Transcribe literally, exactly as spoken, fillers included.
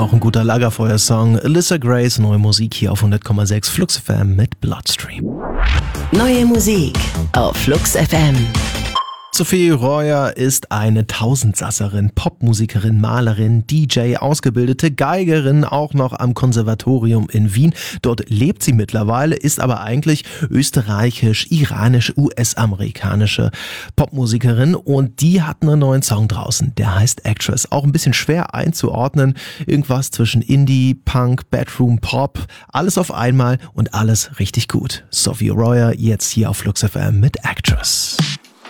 Auch ein guter Lagerfeuersong. Alyssa Grace, neue Musik hier auf hundert Komma sechs Flux F M mit Bloodstream. Neue Musik auf Flux F M. Sophie Royer ist eine Tausendsasserin, Popmusikerin, Malerin, D J, ausgebildete Geigerin, auch noch am Konservatorium in Wien. Dort lebt sie mittlerweile, ist aber eigentlich österreichisch, iranisch, U S-amerikanische Popmusikerin und die hat einen neuen Song draußen, der heißt Actress. Auch ein bisschen schwer einzuordnen, irgendwas zwischen Indie, Punk, Bedroom, Pop, alles auf einmal und alles richtig gut. Sophie Royer jetzt hier auf Flux F M mit Actress.